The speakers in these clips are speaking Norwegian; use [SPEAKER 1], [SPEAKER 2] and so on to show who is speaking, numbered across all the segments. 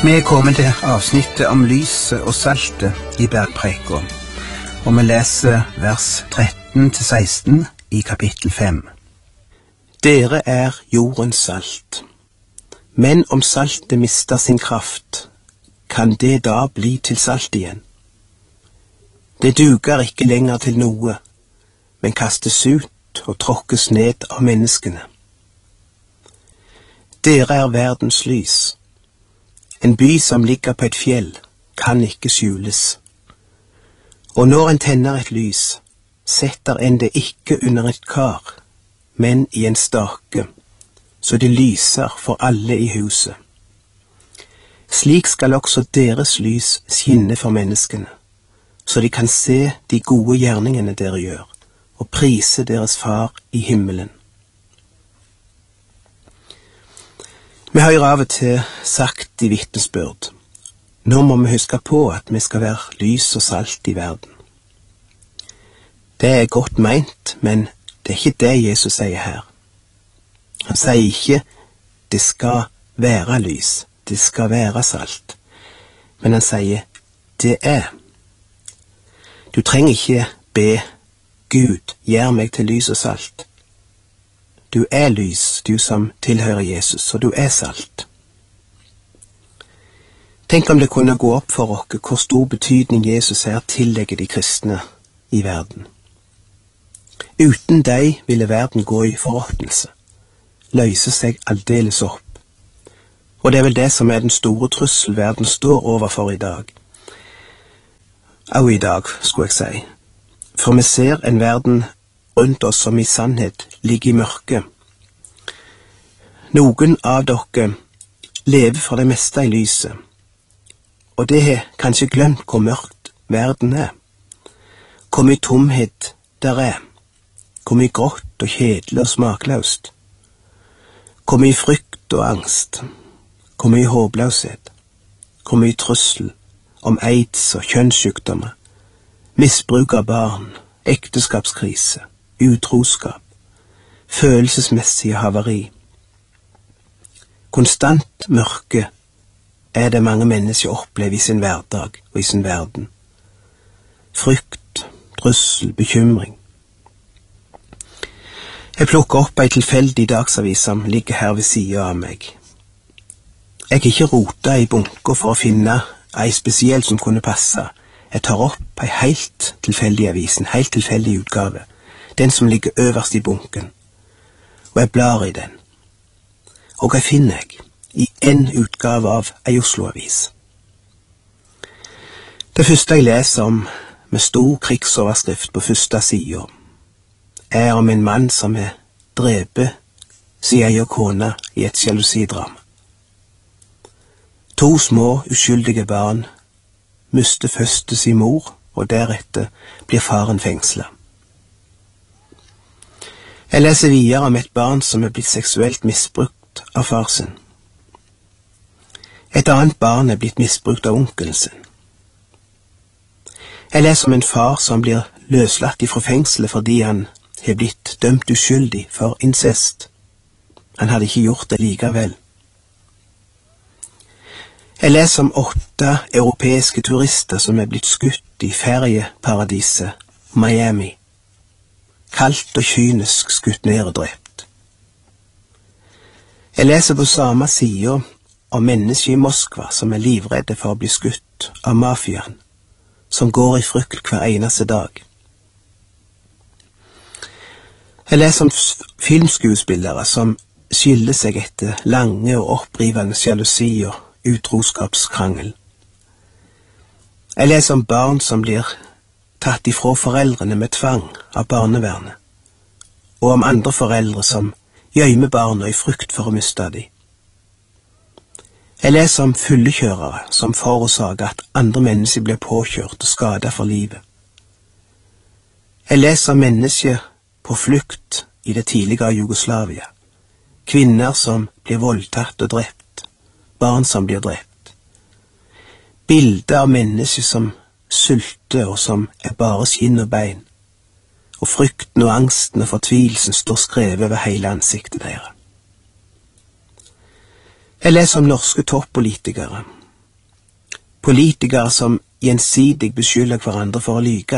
[SPEAKER 1] Vi er kommet til avsnittet om lyset og saltet i bergpreka, og vi leser vers 13-16 i kapittel 5.
[SPEAKER 2] Dere er jordens salt. Men om saltet mister sin kraft, kan det da bli til salt igjen? Det duger ikke lenger til noe, men kastes ut og tråkkes ned av menneskene. Dere er verdens lys. En by som ligger på et fjell, kan ikke skjules. Og når en tenner et lys, setter en det ikke under et kar, men i en stake, så det lyser for alle i huset. Slik skal også deres lys skinne for menneskene, så de kan se de gode gjerningene dere gjør, og prise deres far i himmelen. Vi har av og til sagt i vitnesbyrd, nå må vi huske på at vi skal være lys og salt i verden. Det er godt meint, men det er ikke det Jesus sier her. Han sier ikke, det skal være lys, det skal være salt. Men han sier, det er. Du trenger ikke be, Gud, gjør meg til lys og salt. Du er lys, du som tilhører Jesus, og du er salt. Tenk om det kunne gå opp for oss hvor stor betydning Jesus her tillegger de kristne i verden. Uten deg ville verden gå i forråtnelse, løse seg aldeles opp. Og det er vel det som er den store trussel verden står overfor i dag. Og i dag, skulle jeg si. For vi ser en verden rundt oss som i sannhet ligger i mørket. Noen av dere lever for det meste i lyset, og det har kanskje glemt hvor mørkt verden er. Hvor mye tomhet der er, hvor mye grått og kjedelig og smakløst, hvor mye frykt og angst, hvor mye håpløshet, hvor mye trussel om aids og kjønnssykdommer, misbruk av barn, ekteskapskrise, utroskap, følelsesmessige havari. Konstant mørke er det mange mennesker opplever i sin hverdag og i sin verden. Frykt, trussel, bekymring. Jeg plukker opp ei tilfeldig dagsavis som ligger her ved siden av meg. Jeg har ikke rotet i bunker for å finne ei spesiell som kunne passe. Jeg tar opp ei helt tilfeldig avis, en helt tilfeldig utgave, den som ligger øverst i bunken, og jeg blar i den. Og hva finner jeg? I en utgave av ei Oslo-avis. Det første jeg leser om, med stor krigsoverskrift på første siden, er om en mann som er drevet sin egen kone i et sjalusidrama. 2 små, uskyldige barn mister først sin mor, og deretter blir faren fengslet. Jeg leser videre om et barn som er blitt seksuelt misbrukt av far sin. Et annet barn er blitt misbrukt av onkelen sin. Jeg leser om en far som blir løslatt ifra fengselet fordi han er blitt dømt uskyldig for incest. Han hadde ikke gjort det likevel. Jeg leser om 8 europeiske turister som er blitt skutt i ferieparadiset Miami. Kaldt og kynisk skutt ned og drept. Jeg leser på samme side om mennesker i Moskva som er livredde for å bli skutt av mafiaen, som går i frykt hver eneste dag. Jeg leser om filmskuespillere som skiller seg etter lange og opprivende sjalusi og utroskapskrangel. Jeg leser om barn som blir tatt ifra foreldrene med tvang av barnevernet, og om andre foreldre som gjemmer barna i frykt for å miste dem. Jeg leser om fullekjørere som forårsaker at andre mennesker blir påkjørt og skadet for livet. Jeg leser om mennesker på flukt i det tidligere Jugoslavia, kvinner som blir voldtatt og drept, barn som blir drept. Bilder av mennesker som sulter og som er bare skinn og bein, og frykten og angsten og fortvilelsen står skrevet over hele ansiktet deres. Jeg leser om norske toppolitikere Politikere som gjensidig beskylder hverandre for å lyge.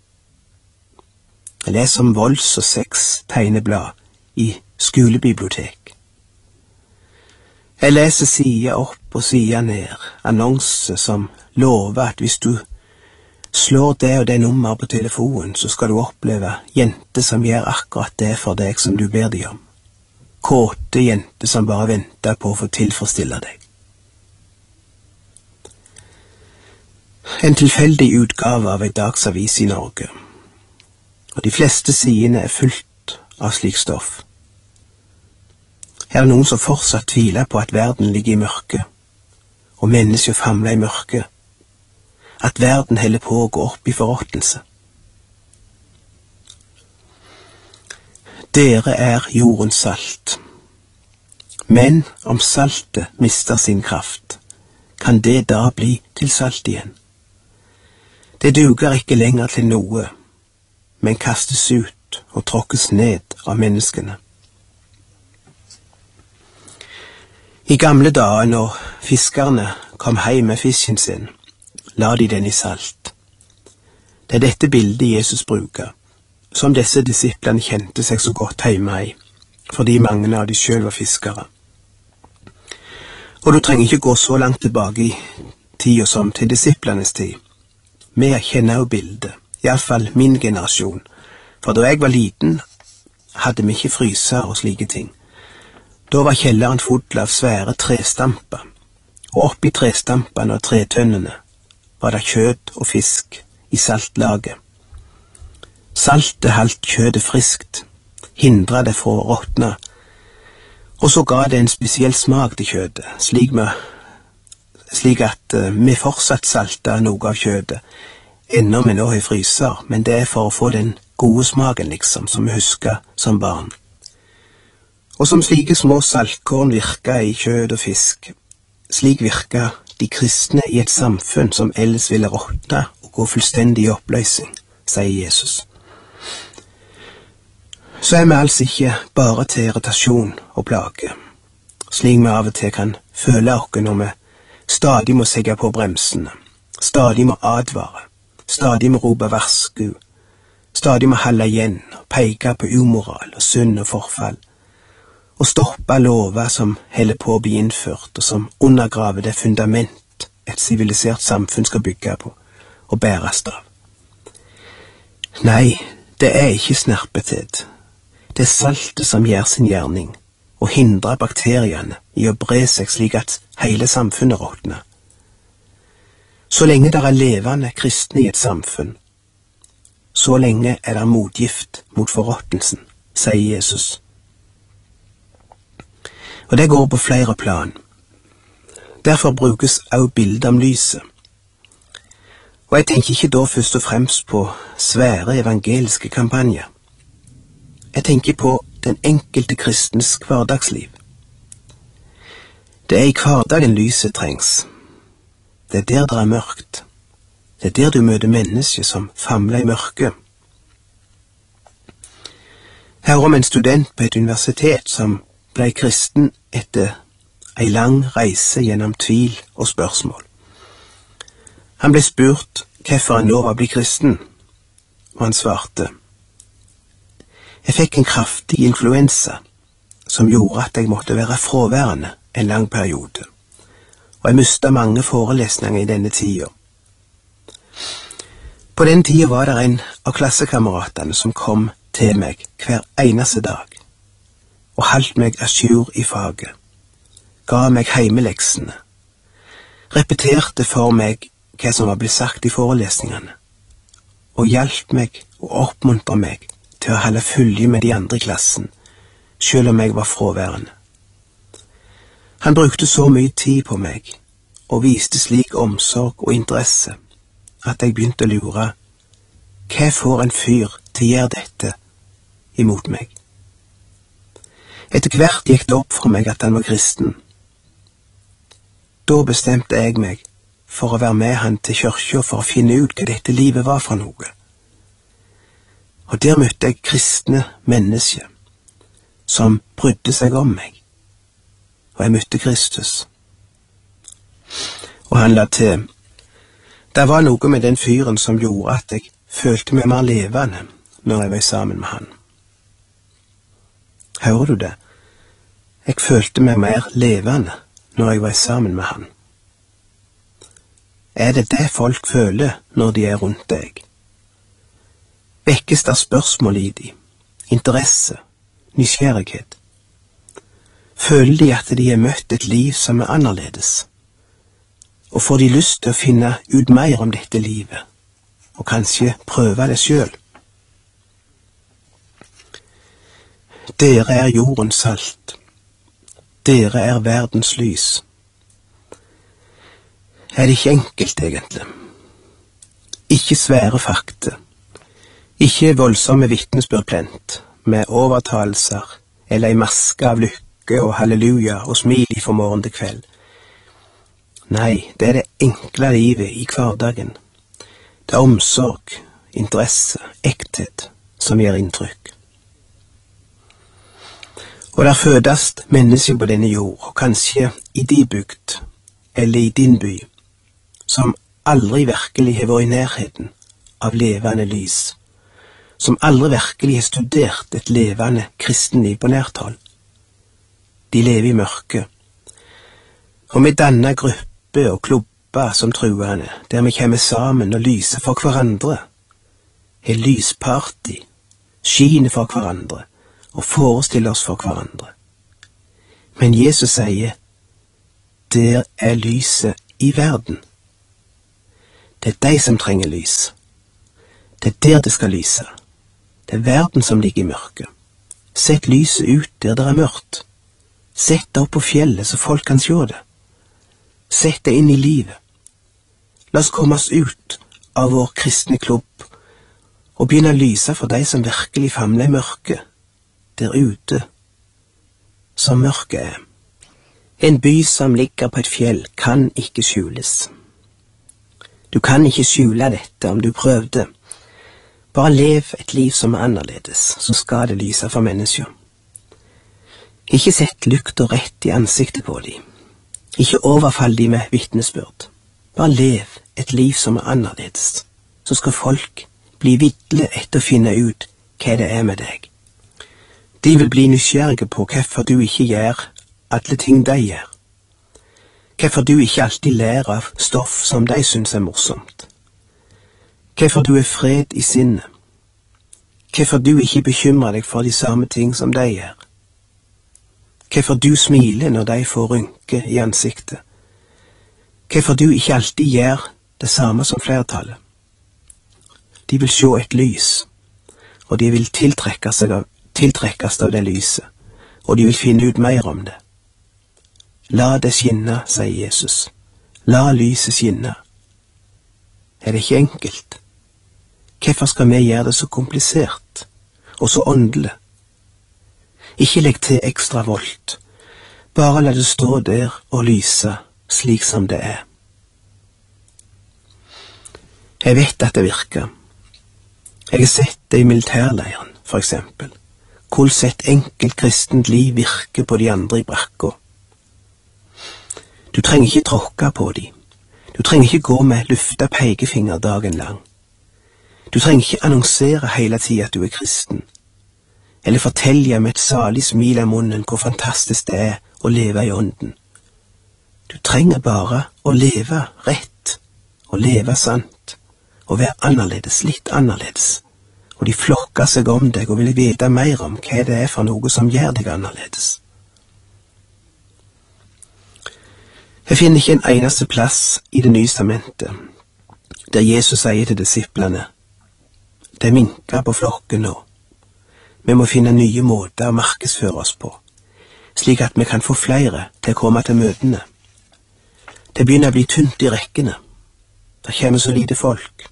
[SPEAKER 2] Jeg leser om volds- og sex-tegneblad i skolebibliotek. Jeg leser side opp og side ned, annonser som lover at hvis du slår det og det nummer på telefonen, så skal du oppleve jenter som gjør akkurat det for deg som du ber dem om. Kåte jenter som bare venter på å få tilfredsstille deg. En tilfeldig utgave av en dagsavis i Norge, og de fleste sidene er fullt av slik stoff. Her er det noen som fortsatt tviler på at verden ligger i mørke, og mennesker famler i mørke, at verden holder på å gå opp i forråtnelse. Dere er jordens salt. Men om saltet mister sin kraft, kan det da bli til salt igjen? Det duger ikke lenger til noe, men kastes ut og tråkkes ned av menneskene. I gamle dager når fiskerne kom hjem med fisken sin, la de den i salt. Det er dette bildet Jesus bruker, som disse disiplene kjente seg så godt hjemme i, fordi mange av de selv var fiskere. Og du trenger ikke gå så langt tilbake i tida som til disiplenes tid. Vi kjenner jo bildet, i alle fall min generasjon, for da jeg var liten, hadde vi ikke fryser og slike ting. Da var kjelleren full av svære trestamper, og oppi trestampene og tretønnene var det kjøtt og fisk i saltlaget. Saltet holdt kjøttet friskt, hindret det fra å råtne, og så ga det en spesiell smak til kjøttet, slik at vi fortsatt salter noe av kjøttet, ennå vi nå har fryser, men det er for å få den gode smaken liksom, som vi husker som barn. Og som slike små saltkorn virker i kjøtt og fisk, slik virker de kristne i et samfunn som ellers ville råtne og gå fullstendig i oppløsning, sier Jesus. Så er vi altså ikke bare til irritasjon og plage, slik vi av og til kan føle oss når vi stadig må segge på bremsene, stadig må advare, stadig må rope varsku, stadig må holde igjen og peke på umoral og synd og forfall, og stoppe lover som holder på å bli innført og som undergraver det fundament et sivilisert samfunn skal bygge på og bæres av. Nei, det er ikke snerpethet. Det er saltet som gjør sin gjerning og hindrer bakteriene i å bre seg slik at hele samfunnet råtner. Så lenge det er levende kristne i et samfunn, så lenge er det motgift mot forråtnelsen, sier Jesus. Og det går på flere plan. Derfor brukes også bildet om lyset. Og jeg tenker ikke da først og fremst på svære evangeliske kampanjer. Jeg tenker på den enkelte kristens hverdagsliv. Det er i hverdagen lyset trengs. Det er der det er mørkt. Det er der du møter mennesker som famler i mørket. Her om en student på et universitet som ble kristen etter ei lang reise gjennom tvil og spørsmål. Han ble spurt hvorfor han nå var blitt kristen, og han svarte: Jeg fikk en kraftig influensa som gjorde at jeg måtte være fraværende en lang periode, og jeg mistet mange forelesninger i denne tida. På den tida var det en av klassekameratene som kom til meg hver eneste dag, og holdt meg à jour i faget, ga meg heimeleksene, repeterte for meg hva som var blitt sagt i forelesningene, og hjalp meg og oppmuntret meg til å holde følge med de andre i klassen, selv om jeg var fraværende. Han brukte så mye tid på meg, og viste slik omsorg og interesse, at jeg begynte å lure: hva får en fyr til å gjøre dette imot meg? Etter hvert gikk det opp for meg at han var kristen. Da bestemte jeg meg for å være med han til kirka for å finne ut hva dette livet var for noe. Og der møtte jeg kristne mennesker som brydde seg om meg, og jeg møtte Kristus. Og han la til: Det var noe med den fyren som gjorde at jeg følte meg mer levende når jeg var sammen med han. Hører du det? Jeg følte meg mer levende når jeg var sammen med han. Er det det folk føler når de er rundt deg? Vekkes det spørsmål i de, interesse, nysgjerrighet? Føler de at de har møtt et liv som er annerledes? Og får de lyst til å finne ut mer om dette livet, og kanskje prøve det selv? Dere er jordens salt. Dere er verdens lys. Er det ikke enkelt egentlig? Ikke svære fakta. Ikke voldsomme vitnesbyrd med overtalelser eller en maske av lykke og halleluja og smil fra morgen til kveld. Nei, det er det enkle livet i hverdagen. Det er omsorg, interesse, ekthet som gjør inntrykk. Og der fødes mennesker på denne jord, og kanskje i din bygd eller i din by, som aldri virkelig har vært i nærheten av levende lys, som aldri virkelig har studert et levende kristenliv på nært hold. De lever i mørket, og vi danner grupper og klubber som truende, der vi kommer sammen og lyser for hverandre, har lysparty, skiner for hverandre og forestiller oss for hverandre. Men Jesus sier, der er lyset i verden. Det er de som trenger lys. Det er der det skal lyse. Det er verden som ligger i mørket. Sett lyset ut der det er mørkt. Sett det opp på fjellet så folk kan se det. Sett det inn i livet. La oss komme oss ut av vår kristne klubb og begynne å lyse for de som virkelig famler i mørket, der ute, som mørket er. En by som ligger på et fjell kan ikke skjules. Du kan ikke skjule dette om du prøvde. Bare lev et liv som er annerledes, så skal det lyse for mennesker. Ikke sett lykta rett i ansiktet på dem. Ikke overfall dem med vitnesbyrd. Bare lev et liv som er annerledes, så skal folk bli vittle etter å finne ut hva det er med deg. De vil bli nysgjerrige på hvorfor du ikke gjør alle ting de gjør. Hvorfor du ikke alltid lærer av stoff som de synes er morsomt. Hvorfor du er fred i sinnet. Hvorfor du ikke bekymrer deg for de samme ting som de gjør. Hvorfor du smiler når de får rynke i ansiktet. Hvorfor du ikke alltid gjør det samme som flertallet. De vil se et lys, og de vil tiltrekkes av det lyset, og de vil finne ut mer om det. La det skinne, sier Jesus. La lyset skinne. Er det ikke enkelt? Hvorfor skal vi gjøre det så komplisert, og så åndelig? Ikke legg til ekstra volt. Bare la det stå der og lyse slik som det er. Jeg vet at det virker. Jeg har sett det i militærleiren, for eksempel. Hvordan et enkelt kristent liv virker på de andre i brakka. Du trenger ikke tråkke på dem. Du trenger ikke gå med lufta pekefinger dagen lang. Du trenger ikke annonsere hele tiden at du er kristen, eller fortelle med et salig smil av munnen hvor fantastisk det er å leve i ånden. Du trenger bare å leve rett, og leve sant, og være annerledes, litt annerledes, og de flokker seg om deg og vil vite mer om hva det er for noe som gjør deg annerledes. Jeg finner ikke en eneste plass i Det nye testamentet der Jesus sier til disiplene, det minker på flokken nå. Vi må finne nye måter å markedsføre oss på, slik at vi kan få flere til å komme til møtene. Det begynner å bli tynt i rekkene. Det kommer så lite folk.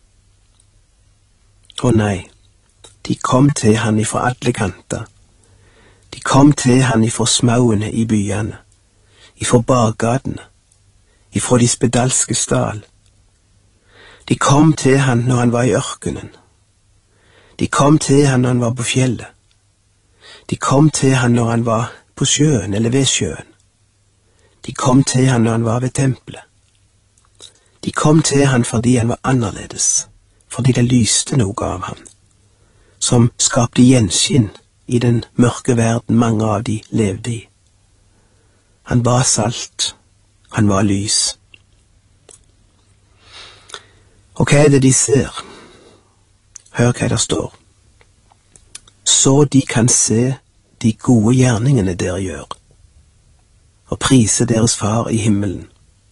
[SPEAKER 2] Å nei, de kom til han ifra alle kanter. De kom til han ifra smauene i byene, ifra bakgatene, ifra de spedalske stall. De kom til han når han var i ørkenen. De kom til han når han var på fjellet. De kom til han når han var på sjøen eller ved sjøen. De kom til han når han var ved tempelet. De kom til han fordi han var annerledes, fordi det lyste noe av ham, som skapte gjenskinn i den mørke verden mange av de levde i. Han var salt, han var lys. Og hva er det de ser? Hør hva det står. Så de kan se de gode gjerningene dere gjør, og prise deres far i himmelen.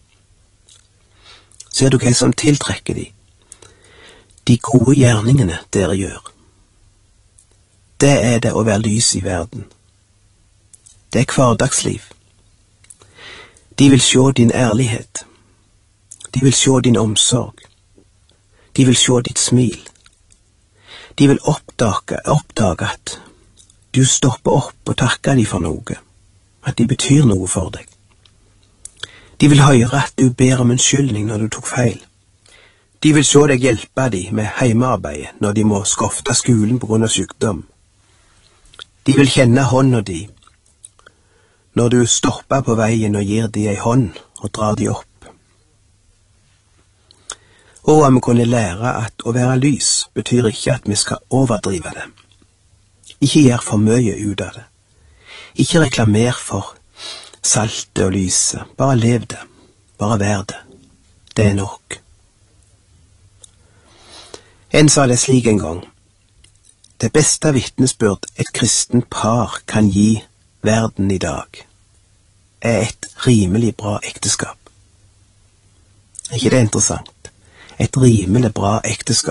[SPEAKER 2] Ser du hva som tiltrekker de? De gode gjerningene dere gjør. Det er det å være lys i verden. Det er hverdagsliv. De vil se din ærlighet. De vil se din omsorg. De vil se ditt smil. De vil oppdage at du stopper opp og takker dem for noe, at de betyr noe for deg. De vil høre at du ber om unnskyldning når du tok feil. De vil se deg hjelpe dem med heimearbeidet når de må skofte skolen på grunn av sykdom. De vil kjenne hånda di når du stopper på veien og gir dem ei hånd og drar dem opp. Og om vi kunne lære at å være lys betyr ikke at vi skal overdrive det. Ikke gjør for mye ut av det. Ikke reklamer for saltet og lyset. Bare lev det. Bare vær det. Det er nok. En sa det slik en gang. Det beste vitnesbyrd et kristent par kan gi verden i dag, er et rimelig bra ekteskap. Er ikke det interessant? Et rimelig bra ekteskap.